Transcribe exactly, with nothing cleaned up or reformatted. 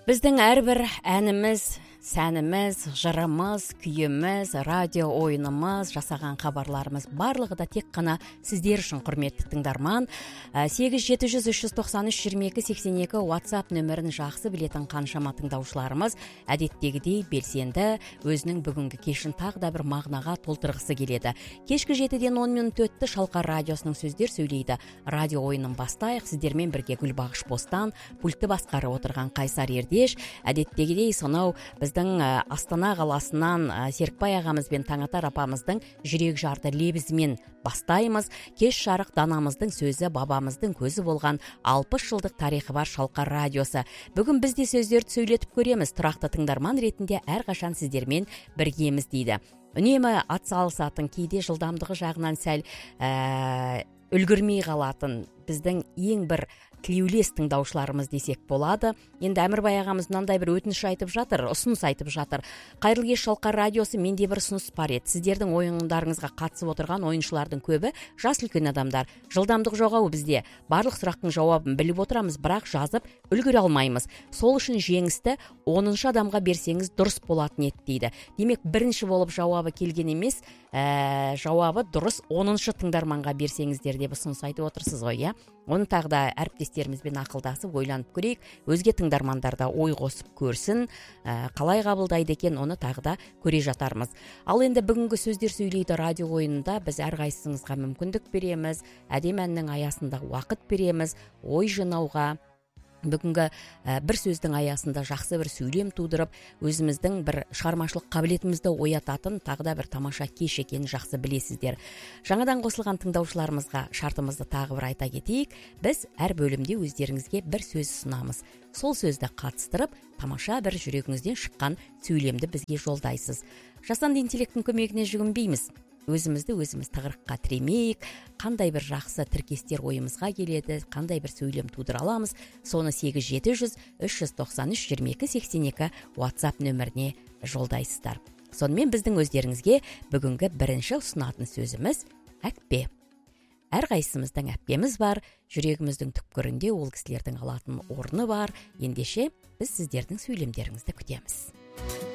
Біздің әрбір әніміз, сәніміз, жырымыз, күйіміз, радио ойынымыз, жасаған хабарларымыз барлығы да тек қана сіздер үшін, құрметті тыңдарман. сегіз жеті жүз үш жүз тоқсан үш жиырма екі сексен екі WhatsApp нөмірін жақсы білетін қаншама тыңдаушыларымыз әдеттегідей белсенді, өзінің бүгінгі кешін тағы да бір мағынаға толтырғысы келеді. Кешкі жетіден он минут өтті, Шалқар радиосының сөздер сөйлейді. Радио ойынын бастайық. Сіздермен бірге Гүлбағыш Бостан, пультті басқарып отырған Қайсар Ердеш. Әдеттегідей сонау біздің Астана қаласынан Серікбай ағамыз бен Таңатар апамыздың жүрек жарды лебізімен бастаймыз. Кеш жарық данамыздың сөзі, бабамыздың көзі болған алпыс жылдық тарихы бар Шалқар радиосы. Бүгін біз де сөздерді сөйлетіп көреміз. Тұрақты тыңдарман ретінде әрқашан сіздермен біргеміз дейді. Үнемі атсалысатын, кейде жылдамдығы жағынан сәл ә, үлгірмей қалатын біздің ең бір тілеулес тыңдаушыларымыз десек болады. Енді Әмірбай ағамыз мынандай бір өтініш айтып жатыр, ұсыныс айтып жатыр. Қайырлы кеш Шалқар радиосы, менде бір ұсыныс бар еді. Сіздердің ойындарыңызға қатысып отырған ойыншылардың көбі жас үлкен адамдар. Жылдамдық жоғауы бізде. Барлық сұрақтың жауабын біліп отырамыз, бірақ жазып үлгере алмаймыз. Сол үшін жеңісті оныншы адамға берсеңіз дұрыс болатын еді дейді. Демек, бірінші болып жауабы келген емес, ә, жауабы дұрыс оныншы тыңдарманға берсеңіздер деп ұсыныс айтып отырсыз ғой, иә? Оны тағы да әріптестерімізбен ақылдасып ойланып көрейік. Өзге тыңдармандар да ой қосып көрсін, ә, қалай қабылдайды екен, оны тағы да көре жатармыз. Ал енді бүгінгі сөздер сөйлейді радио ойынында біз әрқайсыңызға мүмкіндік береміз, әдемі әннің аясында уақыт береміз, ой жинауға. Бүгінгі ә, бір сөздің аясында жақсы бір сөйлем тудырып, өзіміздің бір шығармашылық қабілетімізді оятатын тағы да бір тамаша кеш екенін жақсы білесіздер. Жаңадан қосылған тыңдаушыларымызға шартымызды тағы бір айта кетейік. Біз әр бөлімде өздеріңізге бір сөз ұсынамыз. Сол сөзді қатыстырып, тамаша бір жүрегіңізден шыққан сөйлемді бізге жолдайсыз. Жасанды интеллекттің көмегіне жүгінбейміз. Өзімізді өзіміз тығырыққа тіремейік, қандай бір жақсы тіркестер ойымызға келеді, қандай бір сөйлем тудыра аламыз, соны сегіз жеті жүз үш жүз тоқсан үш жиырма екі сексен екі WhatsApp нөміріне жолдайсыздар. Сонымен біздің өздеріңізге бүгінгі бірінші ұсынатын сөзіміз әкпе. Әрқайсымыздың әпкеміз бар, жүрегіміздің түпкірінде ол кісілердің алатын орны бар. Ендеше біз сіздердің сөйлемдеріңізді күтеміз.